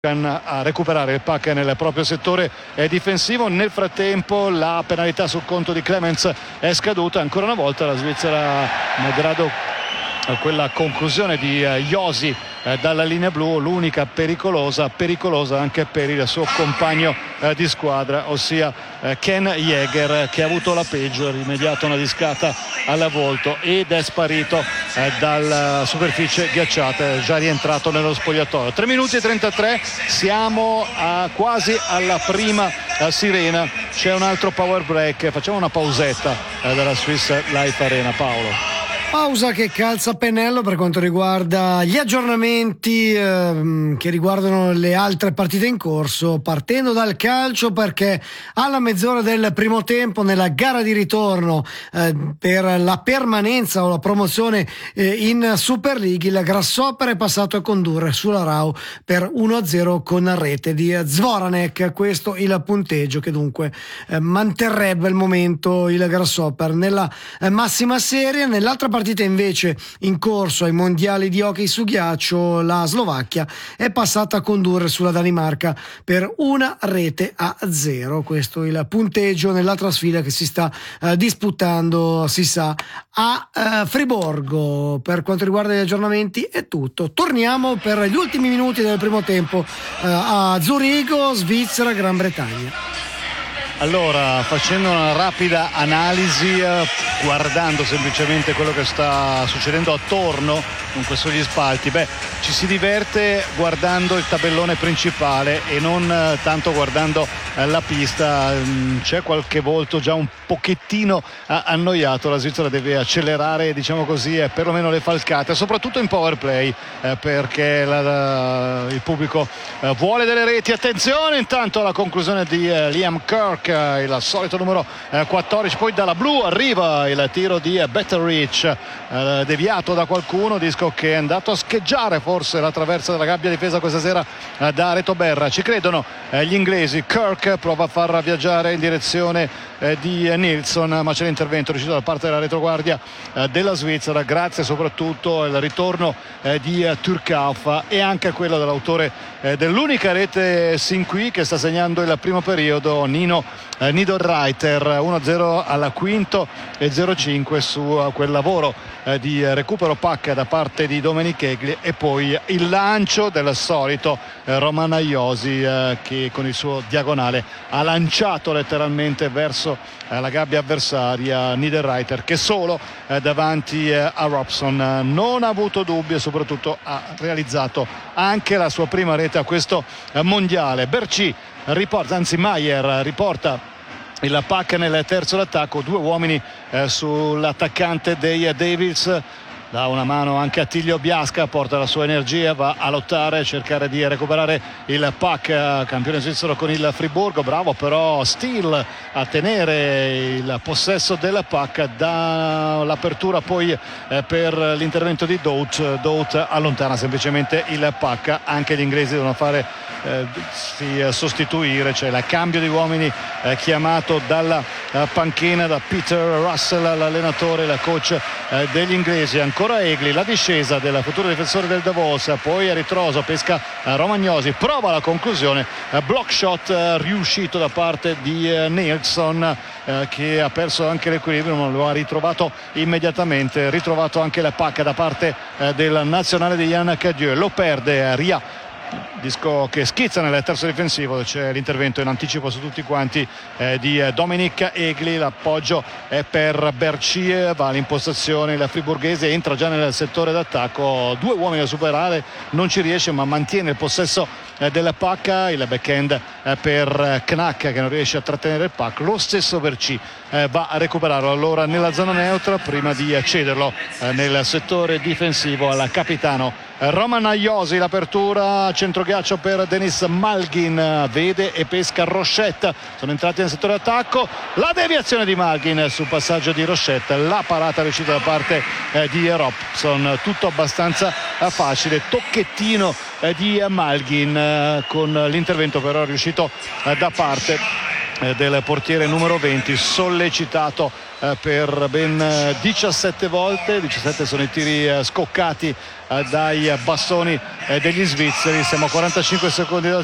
a recuperare il puck nel proprio settore difensivo. Nel frattempo la penalità sul conto di Clemens è scaduta. Ancora una volta la Svizzera, malgrado quella conclusione di Josi dalla linea blu, l'unica pericolosa anche per il suo compagno di squadra, ossia Ken Jäger, che ha avuto la peggio, ha rimediato una discata al volto ed è sparito dalla superficie ghiacciata, è già rientrato nello spogliatoio. 3 minuti e 33, siamo quasi alla prima sirena, c'è un altro power break, facciamo una pausetta dalla Swiss Life Arena. Paolo. Pausa che calza a pennello per quanto riguarda gli aggiornamenti che riguardano le altre partite in corso, partendo dal calcio, perché alla mezz'ora del primo tempo nella gara di ritorno per la permanenza o la promozione in Super League, il Grasshopper è passato a condurre sulla Rau per 1-0 con rete di Zvoranek. Questo il punteggio che dunque manterrebbe al momento il Grasshopper nella massima serie. Nell'altra partita invece in corso ai mondiali di hockey su ghiaccio, la Slovacchia è passata a condurre sulla Danimarca per 1-0. Questo è il punteggio nell'altra sfida che si sta disputando, si sa, a Friburgo. Per quanto riguarda gli aggiornamenti è tutto. Torniamo per gli ultimi minuti del primo tempo a Zurigo, Svizzera, Gran Bretagna. Allora, facendo una rapida analisi, guardando semplicemente quello che sta succedendo attorno comunque sugli spalti, ci si diverte guardando il tabellone principale e non tanto guardando la pista. C'è qualche volto già un pochettino annoiato, la Svizzera deve accelerare, diciamo così, perlomeno le falcate, soprattutto in power play, perché il pubblico vuole delle reti. Attenzione intanto alla conclusione di Liam Kirk, il solito numero 14, poi dalla blu arriva il tiro di Betteridge, deviato da qualcuno, disco che è andato a scheggiare forse la traversa della gabbia difesa questa sera da Reto Berra. Ci credono gli inglesi. Kirk prova a far viaggiare in direzione di Nilsson, ma c'è l'intervento riuscito da parte della retroguardia della Svizzera, grazie soprattutto al ritorno di Turkauf e anche a quello dell'autore dell'unica rete sin qui, che sta segnando il primo periodo, Nino Niederreiter. 1-0 al quinto e 0-5 su quel lavoro di recupero puck da parte di Dominic Egli, e poi il lancio del solito Roman Josi, che con il suo diagonale ha lanciato letteralmente verso la gabbia avversaria Niederreiter, che solo davanti a Robson non ha avuto dubbi e soprattutto ha realizzato anche la sua prima rete a questo mondiale. Berchi riporta, anzi Maier riporta il puck nel terzo d'attacco, 2 uomini sull'attaccante dei Devils, dà una mano anche a Attilio Biasca, porta la sua energia, va a lottare, a cercare di recuperare il puck, campione svizzero con il Friburgo. Bravo però Steele a tenere il possesso del puck, dall'apertura poi per l'intervento di Dout allontana semplicemente il puck. Anche gli inglesi devono sostituire, c'è il cambio di uomini chiamato dalla panchina da Peter Russell, l'allenatore, la coach degli inglesi. Ancora Egli, la discesa del futuro difensore del Davos, poi a ritroso pesca Romagnosi, prova la conclusione, block shot riuscito da parte di Nilsson, che ha perso anche l'equilibrio ma lo ha ritrovato immediatamente. Ritrovato anche il puck da parte del nazionale di Yann Cadieux, lo perde Ria, disco che schizza nel terzo difensivo. C'è l'intervento in anticipo su tutti quanti di Dominic Egli, l'appoggio è per Berchier, va all'impostazione il friburghese, entra già nel settore d'attacco, 2 uomini da superare, non ci riesce ma mantiene il possesso del puck. Il backhand per Knack che non riesce a trattenere il puck, lo stesso Berchi va a recuperarlo allora nella zona neutra prima di cederlo nel settore difensivo al capitano Roman Josi. L'apertura centroghiaccio per Denis Malgin, vede e pesca Rochette, sono entrati nel settore attacco, la deviazione di Malgin sul passaggio di Rochette, la parata riuscita da parte di Robson, tutto abbastanza facile, tocchettino di Malgin con l'intervento però riuscito da parte del portiere numero 20, sollecitato per ben 17 volte. 17 sono i tiri scoccati dai bastoni degli svizzeri. Siamo a 45 secondi dal